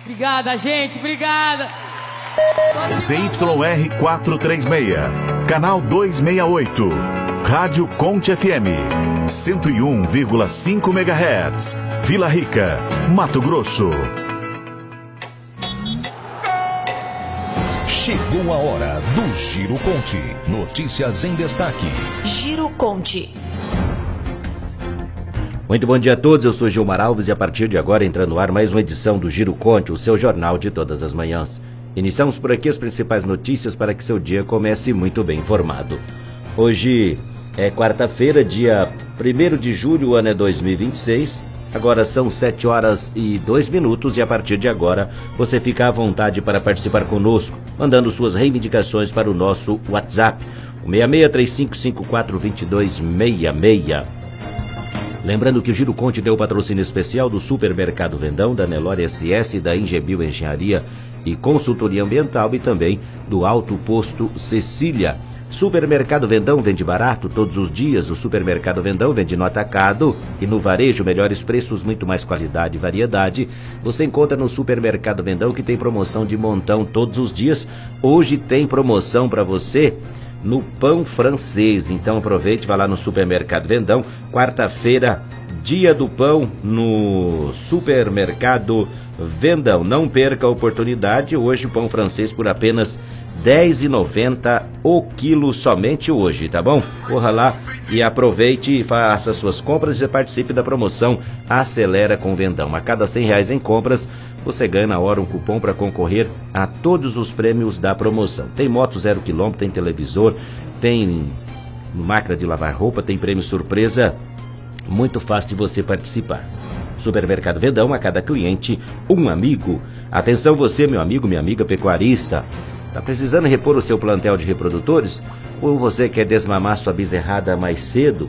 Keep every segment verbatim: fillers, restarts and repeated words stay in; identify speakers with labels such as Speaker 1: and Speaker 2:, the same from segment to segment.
Speaker 1: Obrigada, gente, obrigada.
Speaker 2: Z Y R quatrocentos e trinta e seis, canal duzentos e sessenta e oito, Rádio Conte F M, cento e um vírgula cinco megahertz, Vila Rica, Mato Grosso.
Speaker 3: Chegou a hora do Giro Conte. Notícias em destaque.
Speaker 4: Giro Conte.
Speaker 5: Muito bom dia a todos, eu sou Gilmar Alves e a partir de agora entra no ar mais uma edição do Giro Conte, o seu jornal de todas as manhãs. Iniciamos por aqui as principais notícias para que seu dia comece muito bem informado. Hoje é quarta-feira, dia primeiro de julho, o ano é dois mil e vinte e seis. Agora são sete horas e dois minutos e a partir de agora você fica à vontade para participar conosco, mandando suas reivindicações para o nosso WhatsApp, o seis seis três cinco cinco quatro dois dois seis seis. Lembrando que o Giro Conte deu patrocínio especial do Supermercado Vendão, da Nelore S S, da Ingebio Engenharia e Consultoria Ambiental e também do Alto Posto Cecília. Supermercado Vendão vende barato todos os dias. O Supermercado Vendão vende no atacado e no varejo, melhores preços, muito mais qualidade e variedade. Você encontra no Supermercado Vendão, que tem promoção de montão todos os dias. Hoje tem promoção para você no pão francês, então aproveite, vá lá no Supermercado Vendão, quarta-feira, dia do pão no Supermercado Vendão. Não perca a oportunidade, hoje o pão francês por apenas dez reais e noventa centavos o quilo, somente hoje, tá bom? Corra lá e aproveite e faça suas compras e participe da promoção Acelera com Vendão. A cada cem reais em compras, você ganha na hora um cupom para concorrer a todos os prêmios da promoção. Tem moto zero quilômetro, tem televisor, tem máquina de lavar roupa, tem prêmio surpresa, muito fácil de você participar. Supermercado Vendão, a cada cliente, um amigo. Atenção você, meu amigo, minha amiga pecuarista. Tá precisando repor o seu plantel de reprodutores? Ou você quer desmamar sua bezerrada mais cedo?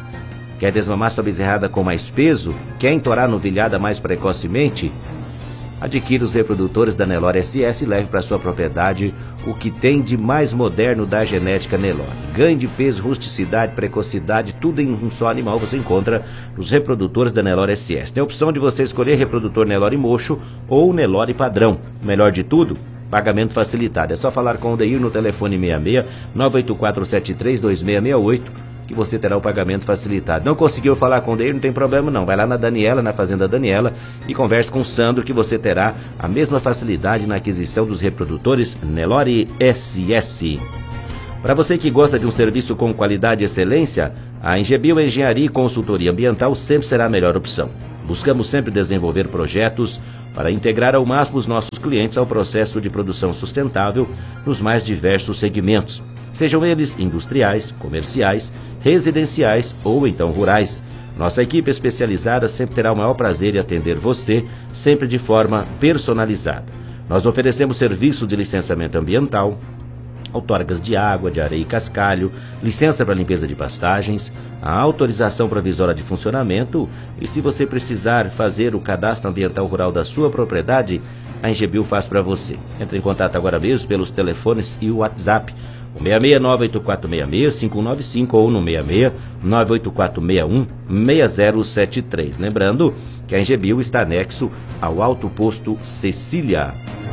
Speaker 5: Quer desmamar sua bezerrada com mais peso? Quer entorar novilhada mais precocemente? Adquira os reprodutores da Nelore S S e leve para sua propriedade o que tem de mais moderno da genética Nelore. Ganho de peso, rusticidade, precocidade, tudo em um só animal você encontra nos reprodutores da Nelore S S. Tem a opção de você escolher reprodutor Nelore Mocho ou Nelore Padrão. O melhor de tudo, pagamento facilitado. É só falar com o Deir no telefone seis seis nove oito quatro sete três dois seis seis oito que você terá o pagamento facilitado. Não conseguiu falar com o Deir? Não tem problema não. Vai lá na Daniela, na Fazenda Daniela e converse com o Sandro que você terá a mesma facilidade na aquisição dos reprodutores Nelore S S. Para você que gosta de um serviço com qualidade e excelência, a Ingebio Engenharia e Consultoria Ambiental sempre será a melhor opção. Buscamos sempre desenvolver projetos para integrar ao máximo os nossos clientes ao processo de produção sustentável nos mais diversos segmentos, sejam eles industriais, comerciais, residenciais ou então rurais. Nossa equipe especializada sempre terá o maior prazer em atender você, sempre de forma personalizada. Nós oferecemos serviço de licenciamento ambiental, outorgas de água, de areia e cascalho, licença para limpeza de pastagens, a autorização provisória de funcionamento e se você precisar fazer o cadastro ambiental rural da sua propriedade, a Ingebio faz para você. Entre em contato agora mesmo pelos telefones e o WhatsApp, o seis seis nove oito quatro seis seis cinco um nove cinco ou no seis seis nove oito quatro seis um seis zero sete três. Lembrando que a Ingebio está anexo ao Alto Posto Cecília.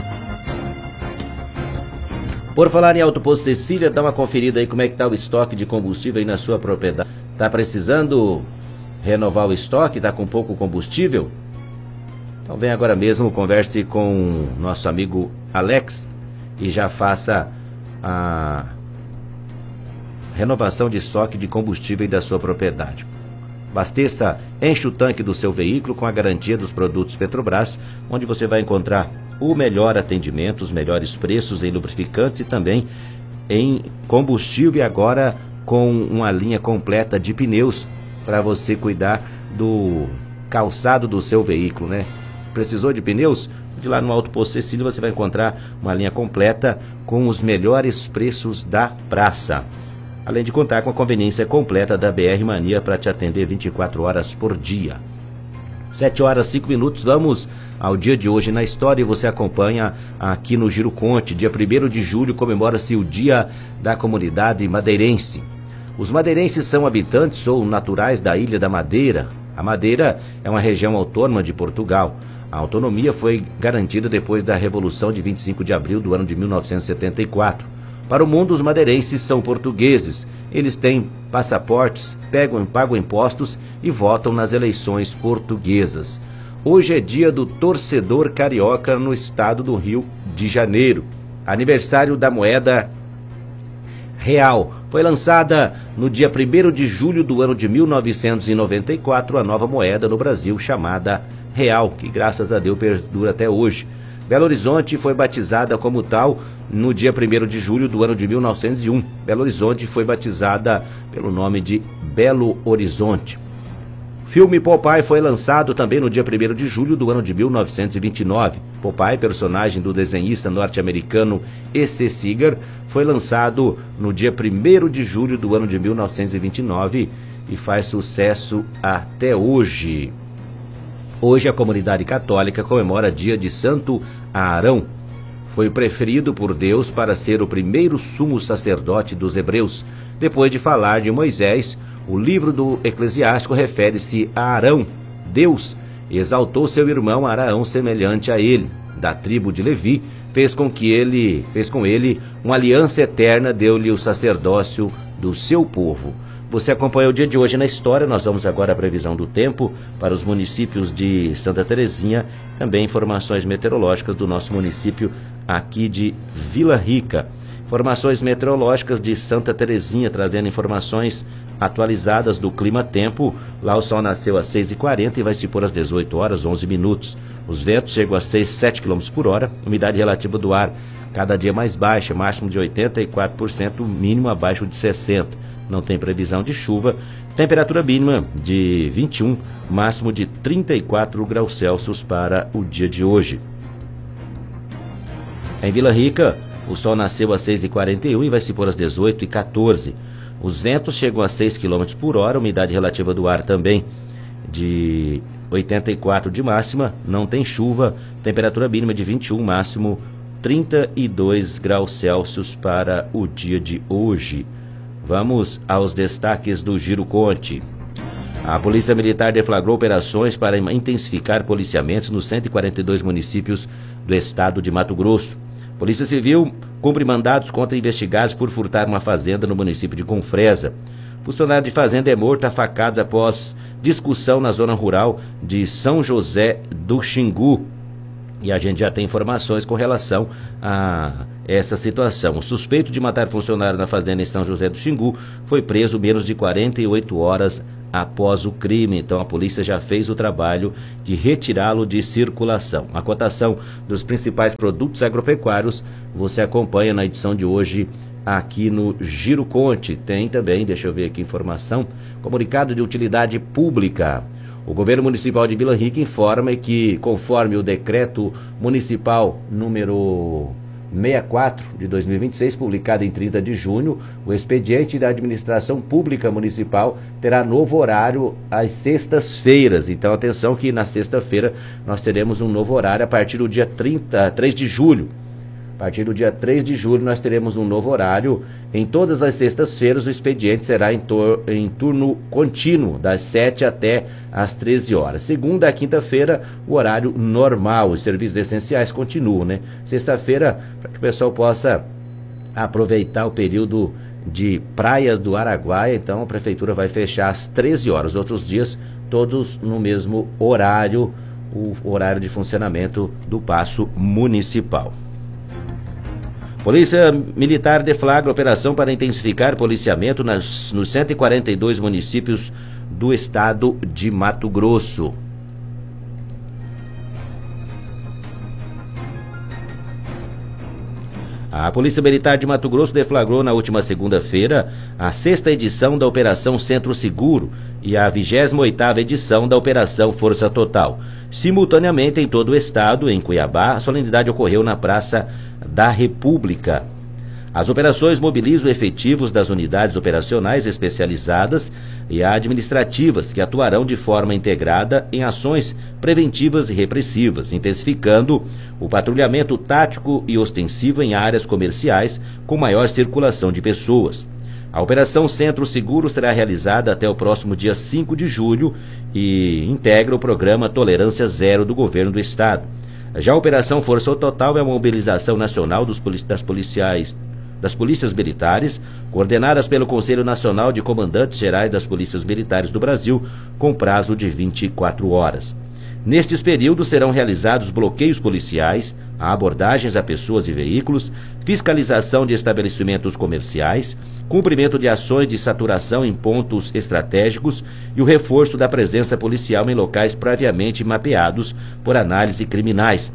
Speaker 5: Por falar em Alto Posto Cecília, dá uma conferida aí como é que está o estoque de combustível aí na sua propriedade. Está precisando renovar o estoque? Está com pouco combustível? Então vem agora mesmo, converse com nosso amigo Alex e já faça a renovação de estoque de combustível da sua propriedade. Abasteça, enche o tanque do seu veículo com a garantia dos produtos Petrobras, onde você vai encontrar o melhor atendimento, os melhores preços em lubrificantes e também em combustível, e agora com uma linha completa de pneus para você cuidar do calçado do seu veículo, né? Precisou de pneus? De lá no Alto Posto Cecília você vai encontrar uma linha completa com os melhores preços da praça. Além de contar com a conveniência completa da B R Mania para te atender vinte e quatro horas por dia. sete horas e cinco minutos, vamos ao dia de hoje na história e você acompanha aqui no Giro Conte. Dia primeiro de julho comemora-se o Dia da Comunidade Madeirense. Os madeirenses são habitantes ou naturais da Ilha da Madeira. A Madeira é uma região autônoma de Portugal. A autonomia foi garantida depois da Revolução de vinte e cinco de abril do ano de mil novecentos e setenta e quatro. Para o mundo, os madeirenses são portugueses. Eles têm passaportes, pegam, pagam impostos e votam nas eleições portuguesas. Hoje é dia do torcedor carioca no estado do Rio de Janeiro. Aniversário da moeda real. Foi lançada no dia primeiro de julho do ano de mil novecentos e noventa e quatro a nova moeda no Brasil chamada real, que graças a Deus perdura até hoje. Belo Horizonte foi batizada como tal no dia primeiro de julho do ano de mil novecentos e um. Belo Horizonte foi batizada pelo nome de Belo Horizonte. O filme Popeye foi lançado também no dia primeiro de julho do ano de mil novecentos e vinte e nove. Popeye, personagem do desenhista norte-americano E C Seeger, foi lançado no dia primeiro de julho do ano de mil novecentos e vinte e nove e faz sucesso até hoje. Hoje a comunidade católica comemora dia de Santo Arão. Foi preferido por Deus para ser o primeiro sumo sacerdote dos hebreus. Depois de falar de Moisés, o livro do Eclesiástico refere-se a Arão. Deus exaltou seu irmão Araão semelhante a ele. Da tribo de Levi, fez com que ele, fez com ele uma aliança eterna, deu-lhe o sacerdócio do seu povo. Você acompanha o dia de hoje na história. Nós vamos agora à previsão do tempo para os municípios de Santa Terezinha, também informações meteorológicas do nosso município aqui de Vila Rica. Informações meteorológicas de Santa Terezinha, trazendo informações atualizadas do clima-tempo. Lá o sol nasceu às seis e quarenta e vai se pôr às dezoito horas, onze minutos. Os ventos chegam a seis, sete quilômetros por hora. Umidade relativa do ar cada dia mais baixa, máximo de oitenta e quatro por cento, mínimo abaixo de sessenta por cento. Não tem previsão de chuva. Temperatura mínima de vinte e um, máximo de trinta e quatro graus Celsius para o dia de hoje. Em Vila Rica, o sol nasceu às seis e quarenta e um e vai se pôr às dezoito e quatorze. Os ventos chegam a seis quilômetros por hora, umidade relativa do ar também de oitenta e quatro de máxima, não tem chuva, temperatura mínima de vinte e um, máximo trinta e dois graus Celsius para o dia de hoje. Vamos aos destaques do Giro Conte. A Polícia Militar deflagrou operações para intensificar policiamentos nos cento e quarenta e dois municípios do estado de Mato Grosso. Polícia Civil cumpre mandados contra investigados por furtar uma fazenda no município de Confresa. Funcionário de fazenda é morto a facadas após discussão na zona rural de São José do Xingu. E a gente já tem informações com relação a essa situação. O suspeito de matar funcionário na fazenda em São José do Xingu foi preso menos de quarenta e oito horas após o crime. Então a polícia já fez o trabalho de retirá-lo de circulação. A cotação dos principais produtos agropecuários você acompanha na edição de hoje aqui no Giro Conte. Tem também, deixa eu ver aqui, informação, comunicado de utilidade pública. O governo municipal de Vila Rica informa que, conforme o decreto municipal número sessenta e quatro de dois mil e vinte e seis, publicado em trinta de junho, o expediente da administração pública municipal terá novo horário às sextas-feiras. Então, atenção que na sexta-feira nós teremos um novo horário a partir do dia trinta, três de julho. A partir do dia três de julho nós teremos um novo horário. Em todas as sextas-feiras o expediente será em, tor- em turno contínuo, das sete até às treze horas. Segunda a quinta-feira, o horário normal. Os serviços essenciais continuam, né? Sexta-feira, para que o pessoal possa aproveitar o período de Praia do Araguaia, então a prefeitura vai fechar às treze horas. Outros dias, todos no mesmo horário, o horário de funcionamento do Paço Municipal. Polícia Militar deflagra operação para intensificar policiamento nas, nos cento e quarenta e dois municípios do estado de Mato Grosso. A Polícia Militar de Mato Grosso deflagrou na última segunda-feira a sexta edição da Operação Centro Seguro e a vigésima oitava edição da Operação Força Total. Simultaneamente, em todo o estado, em Cuiabá, a solenidade ocorreu na Praça da República. As operações mobilizam efetivos das unidades operacionais especializadas e administrativas que atuarão de forma integrada em ações preventivas e repressivas, intensificando o patrulhamento tático e ostensivo em áreas comerciais com maior circulação de pessoas. A Operação Centro Seguro será realizada até o próximo dia cinco de julho e integra o programa Tolerância Zero do Governo do Estado. Já a Operação Força Total é uma mobilização nacional dos polici- das policiais das polícias militares, coordenadas pelo Conselho Nacional de Comandantes Gerais das Polícias Militares do Brasil, com prazo de vinte e quatro horas. Nestes períodos serão realizados bloqueios policiais, abordagens a pessoas e veículos, fiscalização de estabelecimentos comerciais, cumprimento de ações de saturação em pontos estratégicos e o reforço da presença policial em locais previamente mapeados por análise criminais.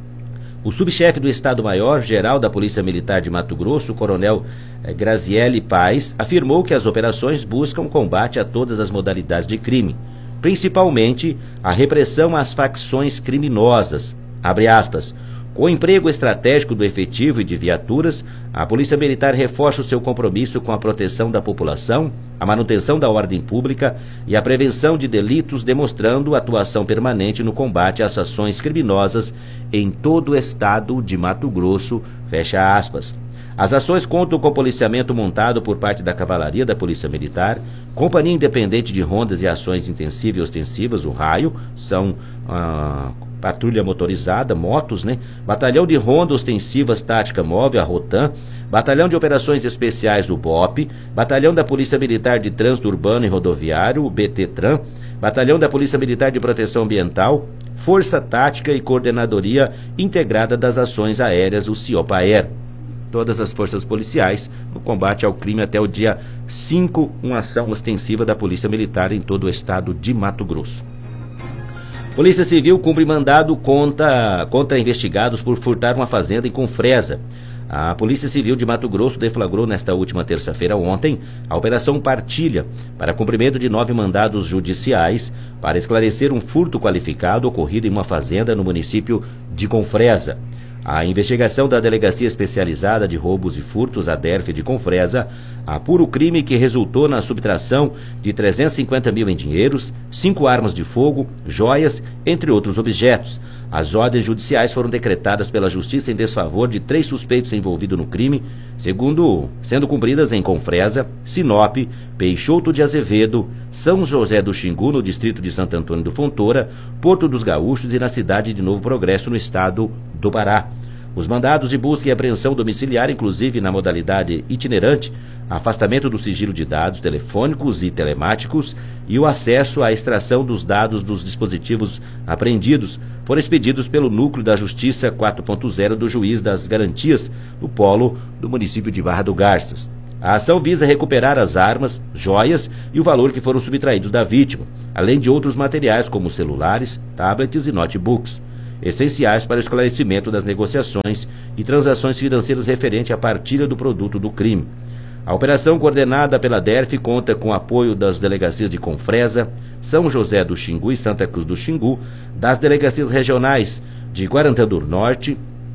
Speaker 5: O subchefe do Estado-Maior-Geral da Polícia Militar de Mato Grosso, Coronel Graziele Paes, afirmou que as operações buscam combate a todas as modalidades de crime, principalmente a repressão às facções criminosas. Abre aspas. Com o emprego estratégico do efetivo e de viaturas, a Polícia Militar reforça o seu compromisso com a proteção da população, a manutenção da ordem pública e a prevenção de delitos, demonstrando atuação permanente no combate às ações criminosas em todo o estado de Mato Grosso, fecha aspas. As ações contam com policiamento montado por parte da Cavalaria da Polícia Militar, Companhia Independente de Rondas e Ações Intensivas e Ostensivas, o Raio, são ah, patrulha motorizada, motos, né? Batalhão de Ronda Ostensivas Tática Móvel, a Rotan, Batalhão de Operações Especiais, o B O P, Batalhão da Polícia Militar de Trânsito Urbano e Rodoviário, o B T Tran, Batalhão da Polícia Militar de Proteção Ambiental, Força Tática e Coordenadoria Integrada das Ações Aéreas, o CIOPAER. Todas as forças policiais no combate ao crime até o dia cinco, uma ação ostensiva da Polícia Militar em todo o estado de Mato Grosso. Polícia Civil cumpre mandado contra, contra investigados por furtar uma fazenda em Confresa. A Polícia Civil de Mato Grosso deflagrou nesta última terça-feira ontem a Operação Partilha para cumprimento de nove mandados judiciais para esclarecer um furto qualificado ocorrido em uma fazenda no município de Confresa. A investigação da Delegacia Especializada de Roubos e Furtos, a DERF de Confresa, apura o crime que resultou na subtração de trezentos e cinquenta mil em dinheiros, cinco armas de fogo, joias, entre outros objetos. As ordens judiciais foram decretadas pela Justiça em desfavor de três suspeitos envolvidos no crime, segundo sendo cumpridas em Confresa, Sinop, Peixoto de Azevedo, São José do Xingu, no distrito de Santo Antônio do Fontoura, Porto dos Gaúchos e na cidade de Novo Progresso, no estado do Pará. Os mandados de busca e apreensão domiciliar, inclusive na modalidade itinerante, afastamento do sigilo de dados telefônicos e telemáticos e o acesso à extração dos dados dos dispositivos apreendidos, foram expedidos pelo Núcleo da Justiça quatro ponto zero do Juiz das Garantias, no polo do município de Barra do Garças. A ação visa recuperar as armas, joias e o valor que foram subtraídos da vítima, além de outros materiais como celulares, tablets e notebooks, essenciais para o esclarecimento das negociações e transações financeiras referente à partilha do produto do crime. A operação, coordenada pela DERF, conta com o apoio das delegacias de Confresa, São José do Xingu e Santa Cruz do Xingu, das delegacias regionais de Guarantã do Norte,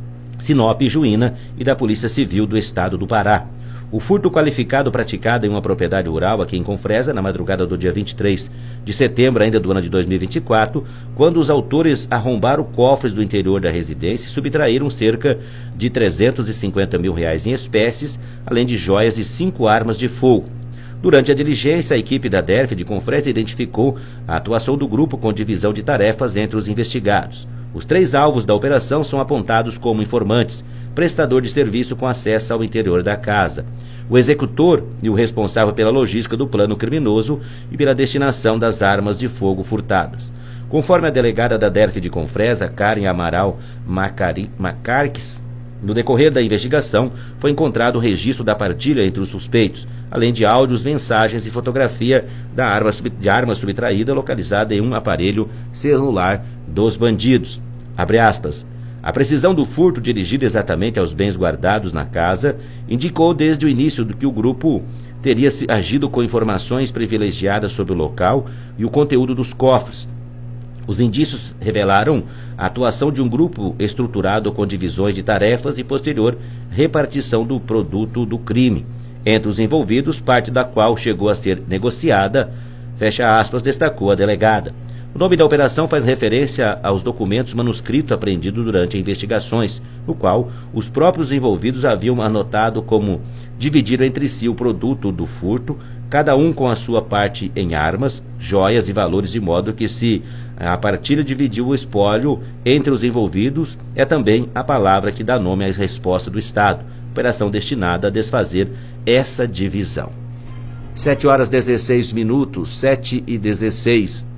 Speaker 5: Sinop e Juína e da Polícia Civil do Estado do Pará. O furto qualificado praticado em uma propriedade rural aqui em Confresa, na madrugada do dia vinte e três de setembro ainda do ano de dois mil e vinte e quatro, quando os autores arrombaram cofres do interior da residência e subtraíram cerca de trezentos e cinquenta mil reais em espécies, além de joias e cinco armas de fogo. Durante a diligência, a equipe da DERF de Confresa identificou a atuação do grupo com divisão de tarefas entre os investigados. Os três alvos da operação são apontados como informantes, prestador de serviço com acesso ao interior da casa, o executor e o responsável pela logística do plano criminoso e pela destinação das armas de fogo furtadas. Conforme a delegada da DERF de Confresa, Karen Amaral Macari, Macarques, no decorrer da investigação, foi encontrado o registro da partilha entre os suspeitos, além de áudios, mensagens e fotografia da arma, de arma subtraída localizada em um aparelho celular dos bandidos. Abre aspas. A precisão do furto dirigido exatamente aos bens guardados na casa indicou desde o início do que o grupo teria agido com informações privilegiadas sobre o local e o conteúdo dos cofres. Os indícios revelaram a atuação de um grupo estruturado com divisões de tarefas e posterior repartição do produto do crime entre os envolvidos, parte da qual chegou a ser negociada, fecha aspas, destacou a delegada. O nome da operação faz referência aos documentos manuscritos apreendidos durante investigações, no qual os próprios envolvidos haviam anotado como dividir entre si o produto do furto, cada um com a sua parte em armas, joias e valores, de modo que, se a partilha dividiu o espólio entre os envolvidos, é também a palavra que dá nome à resposta do Estado, operação destinada a desfazer essa divisão. sete horas e dezesseis minutos, sete e dezesseis.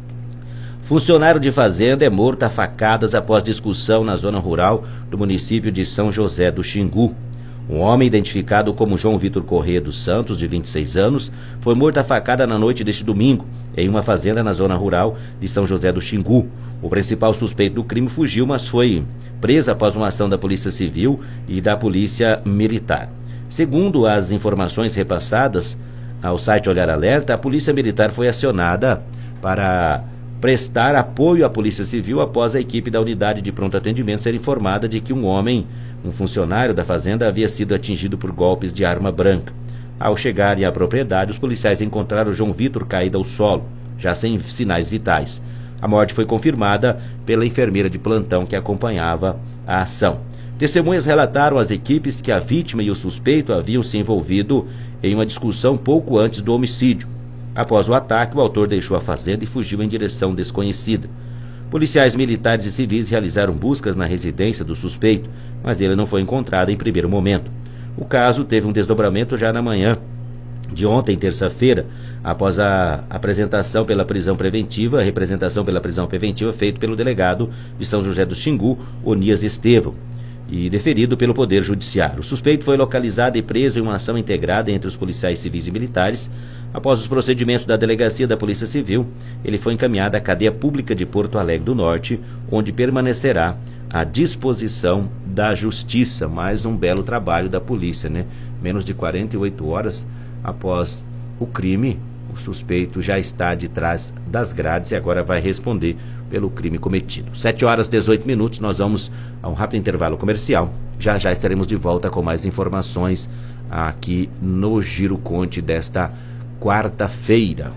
Speaker 5: Funcionário de fazenda é morto a facadas após discussão na zona rural do município de São José do Xingu. Um homem identificado como João Vitor Corrêa dos Santos, de vinte e seis anos, foi morto a facada na noite deste domingo, em uma fazenda na zona rural de São José do Xingu. O principal suspeito do crime fugiu, mas foi preso após uma ação da Polícia Civil e da Polícia Militar. Segundo as informações repassadas ao site Olhar Alerta, a Polícia Militar foi acionada para prestar apoio à Polícia Civil após a equipe da unidade de pronto atendimento ser informada de que um homem, um funcionário da fazenda, havia sido atingido por golpes de arma branca. Ao chegarem à propriedade, os policiais encontraram João Vitor caído ao solo, já sem sinais vitais. A morte foi confirmada pela enfermeira de plantão que acompanhava a ação. Testemunhas relataram às equipes que a vítima e o suspeito haviam se envolvido em uma discussão pouco antes do homicídio. Após o ataque, o autor deixou a fazenda e fugiu em direção desconhecida. Policiais militares e civis realizaram buscas na residência do suspeito, mas ele não foi encontrado em primeiro momento. O caso teve um desdobramento já na manhã de ontem, terça-feira, após a apresentação pela prisão preventiva, a representação pela prisão preventiva feita pelo delegado de São José do Xingu, Onias Estevão, e deferido pelo Poder Judiciário. O suspeito foi localizado e preso em uma ação integrada entre os policiais civis e militares. Após os procedimentos da Delegacia da Polícia Civil, ele foi encaminhado à cadeia pública de Porto Alegre do Norte, onde permanecerá à disposição da Justiça. Mais um belo trabalho da polícia, né? Menos de quarenta e oito horas após o crime, o suspeito já está de trás das grades e agora vai responder pelo crime cometido. sete horas e dezoito minutos, nós vamos a um rápido intervalo comercial. Já já estaremos de volta com mais informações aqui no Giro Conte desta quarta-feira.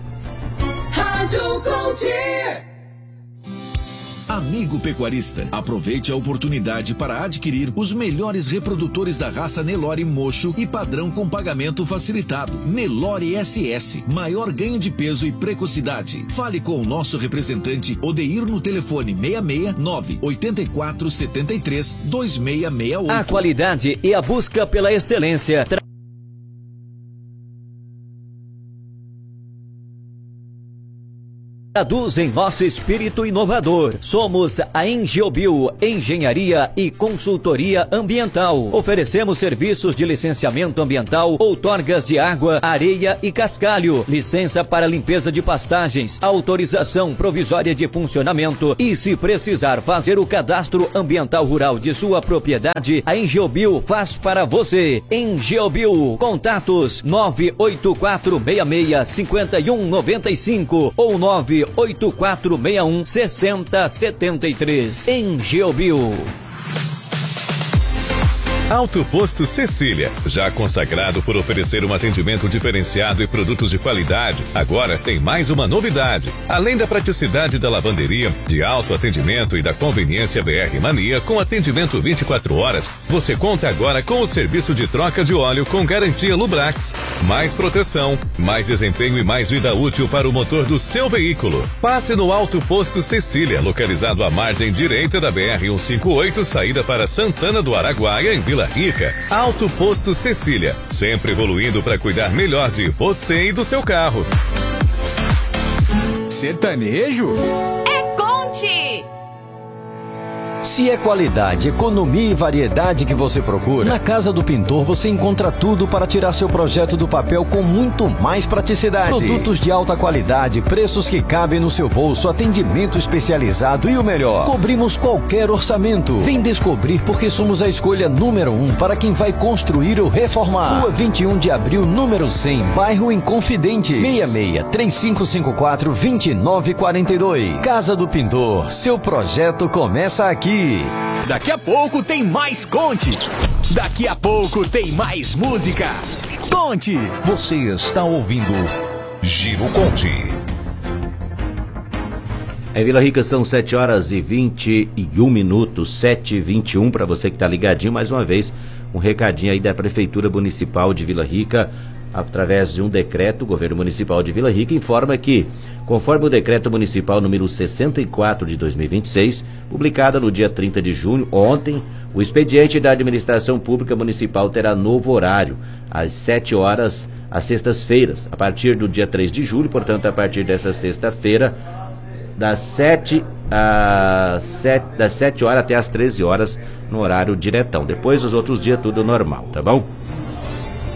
Speaker 3: Rádio Conte. Amigo pecuarista, aproveite a oportunidade para adquirir os melhores reprodutores da raça Nelore Mocho e padrão com pagamento facilitado. Nelore S S, maior ganho de peso e precocidade. Fale com o nosso representante Odeir no telefone seis seis nove, oito quatro sete três, dois seis seis oito.
Speaker 4: A qualidade e a busca pela excelência traduz em nosso espírito inovador. Somos a Engeobio, Engenharia e Consultoria Ambiental. Oferecemos serviços de licenciamento ambiental, outorgas de água, areia e cascalho, licença para limpeza de pastagens, autorização provisória de funcionamento e, se precisar fazer o cadastro ambiental rural de sua propriedade, a Engeobio faz para você. Engeobio, contatos nove oito quatro seis seis, cinco um nove cinco ou nove oito quatro seis um, seis zero sete três. Engeobio.
Speaker 6: Alto Posto Cecília, já consagrado por oferecer um atendimento diferenciado e produtos de qualidade, agora tem mais uma novidade. Além da praticidade da lavanderia, de alto atendimento e da conveniência B R Mania com atendimento vinte e quatro horas, você conta agora com o serviço de troca de óleo com garantia Lubrax. Mais proteção, mais desempenho e mais vida útil para o motor do seu veículo. Passe no Alto Posto Cecília, localizado à margem direita da B R cento e cinquenta e oito, saída para Santana do Araguaia, em Vila Rica. Alto Posto Cecília, sempre evoluindo para cuidar melhor de você e do seu carro.
Speaker 7: Sertanejo?
Speaker 8: É Conte!
Speaker 4: Se é qualidade, economia e variedade que você procura, na Casa do Pintor você encontra tudo para tirar seu projeto do papel com muito mais praticidade. Produtos de alta qualidade, preços que cabem no seu bolso, atendimento especializado e o melhor, cobrimos qualquer orçamento. Vem descobrir porque somos a escolha número um para quem vai construir ou reformar. Rua vinte e um de abril, número cem, bairro Inconfidente, seis seis, três cinco cinco quatro, dois nove quatro dois. Casa do Pintor, seu projeto começa aqui.
Speaker 7: Daqui a pouco tem mais Conte. Daqui a pouco tem mais música. Conte.
Speaker 3: Você está ouvindo Giro Conte.
Speaker 5: Em Vila Rica são sete horas e vinte e um minutos, sete e vinte e um, para você que está ligadinho, mais uma vez, um recadinho aí da Prefeitura Municipal de Vila Rica, através de um decreto. O Governo Municipal de Vila Rica informa que, conforme o Decreto Municipal número sessenta e quatro de dois mil e vinte e seis, publicado no dia trinta de junho, ontem, o expediente da Administração Pública Municipal terá novo horário, às sete horas, às sextas-feiras, a partir do dia três de julho, portanto, a partir dessa sexta-feira, das sete às sete, das sete horas até às treze horas, no horário diretão. Depois, os outros dias, tudo normal, tá bom?